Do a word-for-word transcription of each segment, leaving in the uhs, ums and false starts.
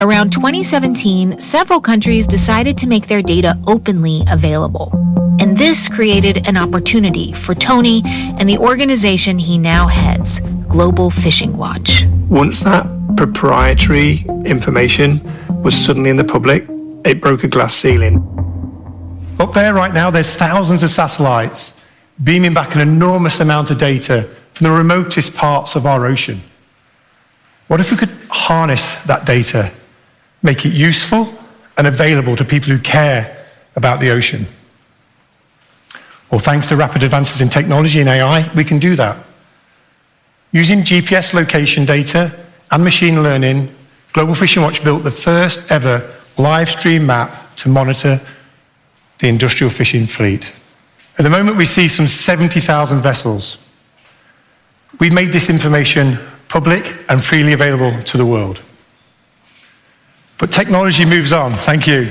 Around twenty seventeen, several countries decided to make their data openly available. And this created an opportunity for Tony and the organization he now heads, Global Fishing Watch. Once that proprietary information was suddenly in the public, it broke a glass ceiling. Up there right now, there's thousands of satellites beaming back an enormous amount of data from the remotest parts of our ocean. What if we could harness that data, make it useful and available to people who care about the ocean? Well, thanks to rapid advances in technology and A I, we can do that. Using G P S location data and machine learning, Global Fishing Watch built the first ever live stream map to monitor the industrial fishing fleet. At the moment, we see some seventy thousand vessels. We've made this information public and freely available to the world. But technology moves on. Thank you.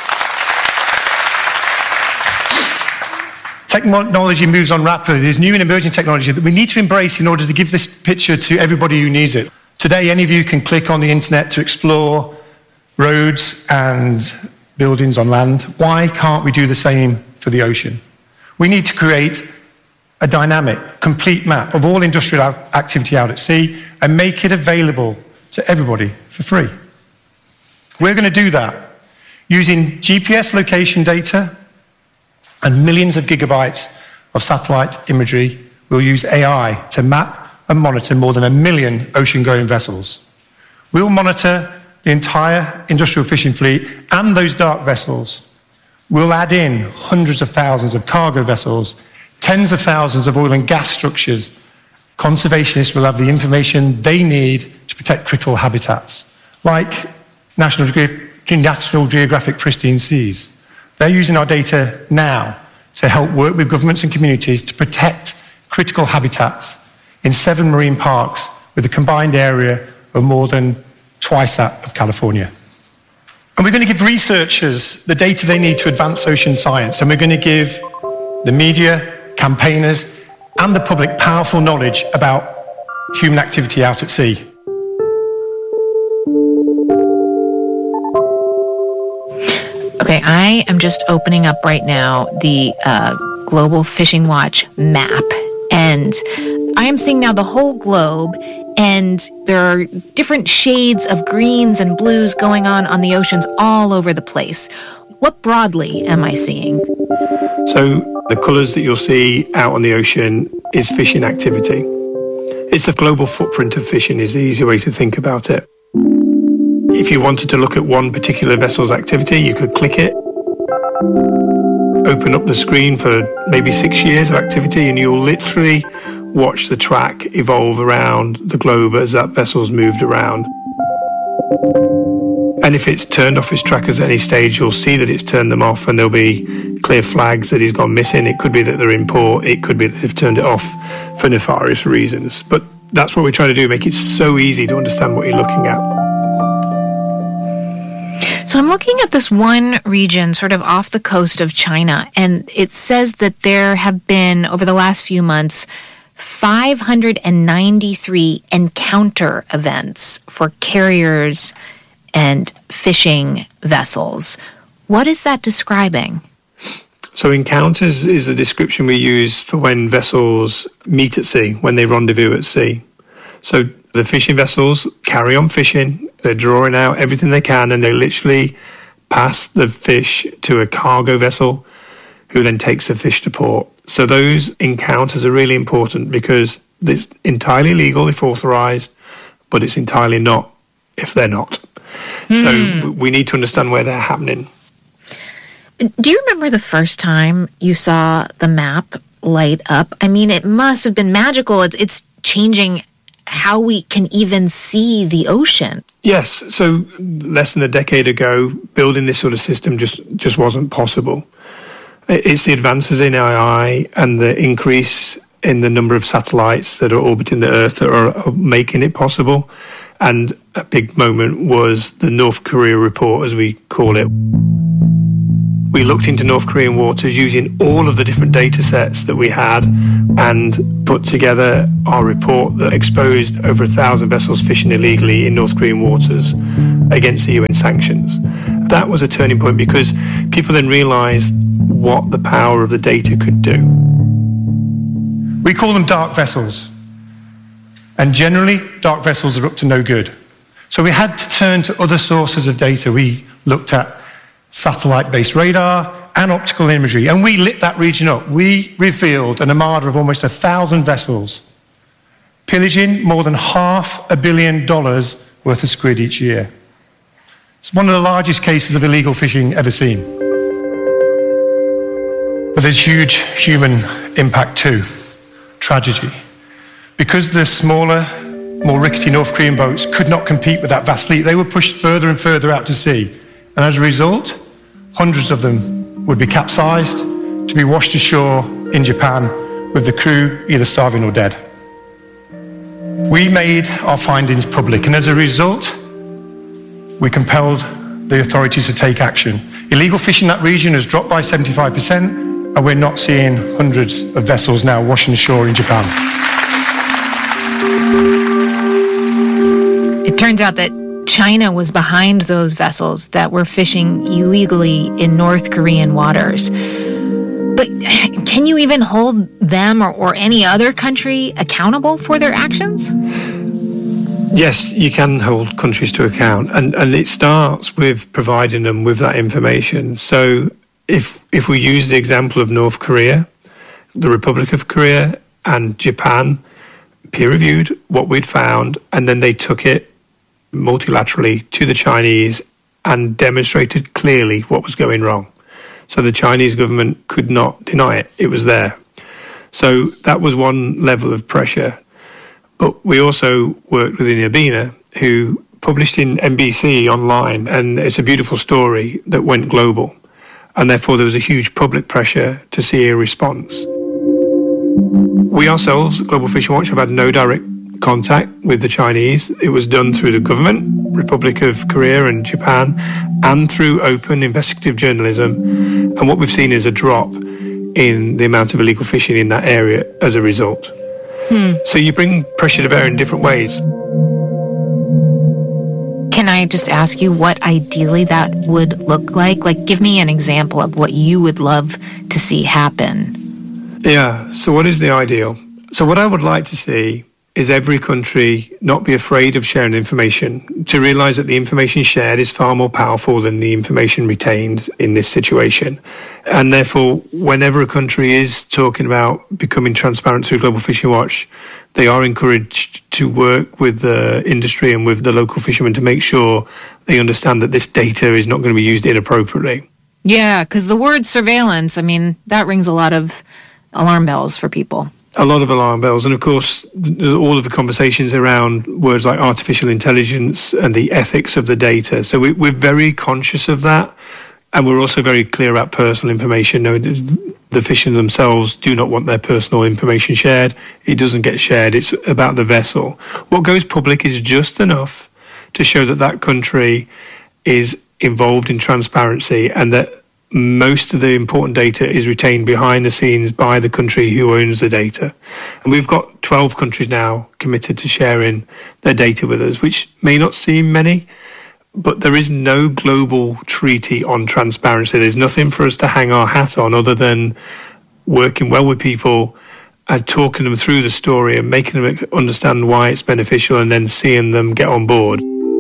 Technology moves on rapidly. There's new and emerging technology that we need to embrace in order to give this picture to everybody who needs it. Today, any of you can click on the internet to explore roads and buildings on land. Why can't we do the same for the ocean? We need to create a dynamic, complete map of all industrial activity out at sea and make it available to everybody for free. We're going to do that using G P S location data and millions of gigabytes of satellite imagery. We'll use A I to map and monitor more than a million ocean-going vessels. We'll monitor the entire industrial fishing fleet and those dark vessels. We'll add in hundreds of thousands of cargo vessels, tens of thousands of oil and gas structures. Conservationists will have the information they need to protect critical habitats, like National, Ge- National Geographic Pristine Seas. They're using our data now to help work with governments and communities to protect critical habitats in seven marine parks with a combined area of more than twice that of California. And we're going to give researchers the data they need to advance ocean science, and we're going to give the media, campaigners, and the public powerful knowledge about human activity out at sea. Okay, I am just opening up right now the uh, Global Fishing Watch map, and I am seeing now the whole globe, and there are different shades of greens and blues going on on the oceans all over the place. What broadly am I seeing? So the colours that you'll see out on the ocean is fishing activity. It's the global footprint of fishing is the easy way to think about it. If you wanted to look at one particular vessel's activity, you could click it, open up the screen for maybe six years of activity, and you'll literally watch the track evolve around the globe as that vessel's moved around. And if it's turned off its trackers at any stage, you'll see that it's turned them off, and there'll be clear flags that he's gone missing. It could be that they're in port, it could be that they've turned it off for nefarious reasons. But that's what we're trying to do, make it so easy to understand what you're looking at. So I'm looking at this one region sort of off the coast of China, and it says that there have been, over the last few months, five hundred ninety-three encounter events for carriers and fishing vessels. What is that describing? So encounters is the description we use for when vessels meet at sea, when they rendezvous at sea. So the fishing vessels carry on fishing, they're drawing out everything they can, and they literally pass the fish to a cargo vessel who then takes the fish to port. So those encounters are really important because it's entirely legal if authorised, but it's entirely not if they're not. Mm. So we need to understand where they're happening. Do you remember the first time you saw the map light up? I mean, it must have been magical. It's, it's changing how we can even see the ocean. Yes. So less than a decade ago, building this sort of system just, just wasn't possible. It's the advances in A I and the increase in the number of satellites that are orbiting the Earth that are making it possible. And a big moment was the North Korea report, as we call it, we looked into North Korean waters using all of the different data sets that we had and put together our report that exposed over a thousand vessels fishing illegally in North Korean waters against the U N sanctions. That was a turning point because people then realized what the power of the data could do. We call them dark vessels. And generally, dark vessels are up to no good. So we had to turn to other sources of data. We looked at satellite-based radar and optical imagery, and we lit that region up. We revealed an armada of almost a thousand vessels, pillaging more than half a billion dollars worth of squid each year. It's one of the largest cases of illegal fishing ever seen. But there's huge human impact too, tragedy. Because the smaller, more rickety North Korean boats could not compete with that vast fleet, they were pushed further and further out to sea. And as a result, hundreds of them would be capsized to be washed ashore in Japan with the crew either starving or dead. We made our findings public, and as a result, we compelled the authorities to take action. Illegal fishing in that region has dropped by seventy-five percent, and we're not seeing hundreds of vessels now washing ashore in Japan. It turns out that China was behind those vessels that were fishing illegally in North Korean waters. But can you even hold them or, or any other country accountable for their actions? Yes, you can hold countries to account, and, and it starts with providing them with that information. So if if we use the example of North Korea, the Republic of Korea and Japan peer-reviewed what we'd found, and then they took it multilaterally to the Chinese and demonstrated clearly what was going wrong. So the Chinese government could not deny it. It was there. So that was one level of pressure. But we also worked with Inabina, who published in N B C online, and it's a beautiful story that went global. And therefore there was a huge public pressure to see a response. We ourselves, Global Fishing Watch, have had no direct contact with the Chinese. It was done through the government, Republic of Korea and Japan, and through open investigative journalism. And what we've seen is a drop in the amount of illegal fishing in that area as a result. Hmm. So you bring pressure to bear in different ways. Can I just ask you what ideally that would look like? Like, give me an example of what you would love to see happen. Yeah, so what is the ideal? So what I would like to see is every country not be afraid of sharing information, to realise that the information shared is far more powerful than the information retained in this situation. And therefore, whenever a country is talking about becoming transparent through Global Fishing Watch, they are encouraged to work with the industry and with the local fishermen to make sure they understand that this data is not going to be used inappropriately. Yeah, because the word surveillance, I mean, that rings a lot of alarm bells for people. A lot of alarm bells. And of course, all of the conversations around words like artificial intelligence and the ethics of the data. So we, we're very conscious of that. And we're also very clear about personal information. No, the fishermen themselves do not want their personal information shared. It doesn't get shared. It's about the vessel. What goes public is just enough to show that that country is involved in transparency and that most of the important data is retained behind the scenes by the country who owns the data. And we've got twelve countries now committed to sharing their data with us, which may not seem many, but there is no global treaty on transparency. There's nothing for us to hang our hat on other than working well with people and talking them through the story and making them understand why it's beneficial and then seeing them get on board.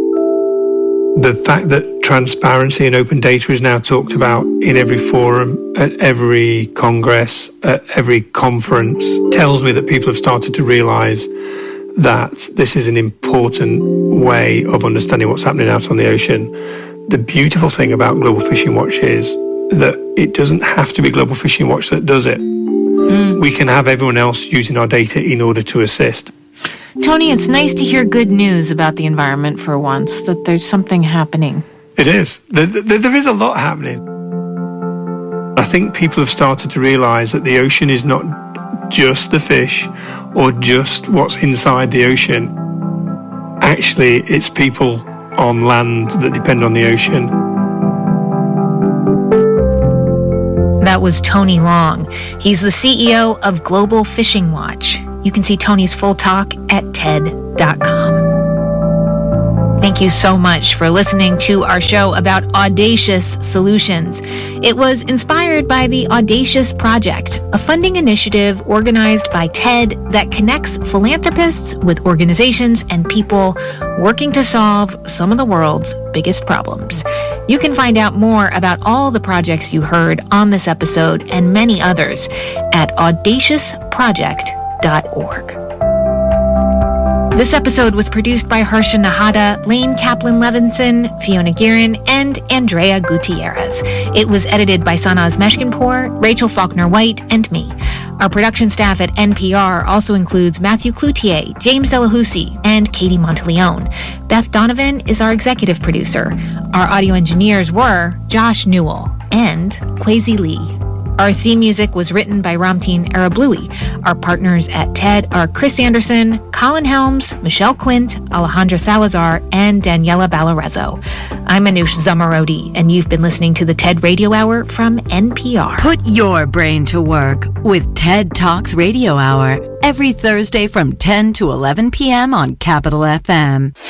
The fact that transparency and open data is now talked about in every forum, at every congress, at every conference, tells me that people have started to realise that this is an important way of understanding what's happening out on the ocean. The beautiful thing about Global Fishing Watch is that it doesn't have to be Global Fishing Watch that does it. Mm. We can have everyone else using our data in order to assist. Tony, it's nice to hear good news about the environment for once, that there's something happening. It is. There, there, there is a lot happening. I think people have started to realise that the ocean is not just the fish or just what's inside the ocean. Actually, it's people on land that depend on the ocean. That was Tony Long. He's the C E O of Global Fishing Watch. You can see Tony's full talk at T E D dot com. Thank you so much for listening to our show about Audacious Solutions. It was inspired by the Audacious Project, a funding initiative organized by T E D that connects philanthropists with organizations and people working to solve some of the world's biggest problems. You can find out more about all the projects you heard on this episode and many others at audacious project dot org. This episode was produced by Harsha Nahata, Lane Kaplan-Levinson, Fiona Guerin, and Andrea Gutierrez. It was edited by Sanaz Meshkinpour, Rachel Faulkner-White, and me. Our production staff at N P R also includes Matthew Cloutier, James Delahousie, and Katie Monteleone. Beth Donovan is our executive producer. Our audio engineers were Josh Newell and Kwesi Lee. Our theme music was written by Ramtin Arablouei. Our partners at T E D are Chris Anderson, Colin Helms, Michelle Quint, Alejandra Salazar, and Daniela Ballarezo. I'm Anoush Zamarodi, and you've been listening to the T E D Radio Hour from N P R. Put your brain to work with T E D Talks Radio Hour every Thursday from ten to eleven p.m. on Capital F M.